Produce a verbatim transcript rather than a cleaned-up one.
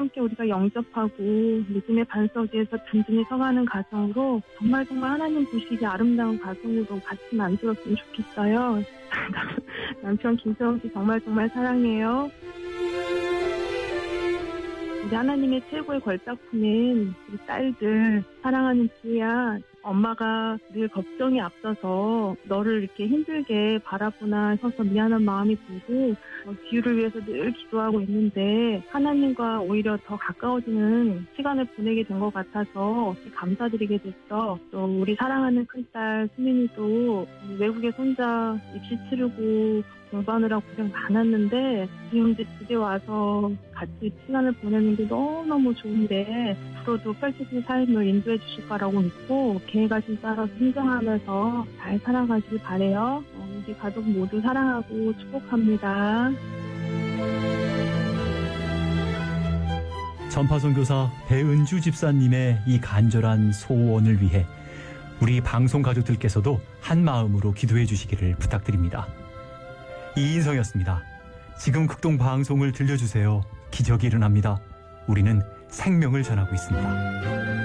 함께 우리가 영접하고 믿음의 반석 위에서 든든히 서가는 가정으로 정말 정말 하나님 보시기에 아름다운 가정으로 같이 만들었으면 좋겠어요. 남편 김세영 씨 정말 정말 사랑해요. 우리 하나님의 최고의 걸작품인 우리 딸들 사랑하는 지혜야, 엄마가 늘 걱정이 앞서서 너를 이렇게 힘들게 바라보나 해서 미안한 마음이 들고 어, 지유를 위해서 늘 기도하고 있는데 하나님과 오히려 더 가까워지는 시간을 보내게 된 것 같아서 감사드리게 됐어. 또 우리 사랑하는 큰딸 수민이도 외국에 혼자 입시 치르고 공부하느라 고생 많았는데 지금 이제 집에 와서 같이 시간을 보내는 게 너무너무 좋은데 앞으로도 펼쳐진 삶을 인도해 주실 거라고 믿고 계획하신 따라 순종하면서 잘 살아가길 바래요. 어, 우리 가족 모두 사랑하고 축복합니다. 전파선교사 배은주 집사님의 이 간절한 소원을 위해 우리 방송 가족들께서도 한 마음으로 기도해 주시기를 부탁드립니다. 이인성이었습니다. 지금 극동 방송을 들려주세요. 기적이 일어납니다. 우리는 생명을 전하고 있습니다.